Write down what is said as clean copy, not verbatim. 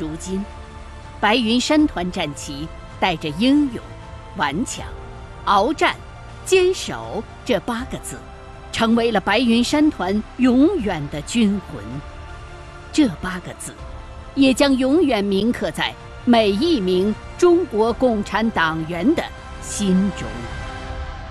如今，白云山团战旗带着英勇、顽强、鏖战、坚守这8个字，成为了白云山团永远的军魂。这8个字，也将永远铭刻在每一名中国共产党员的心中。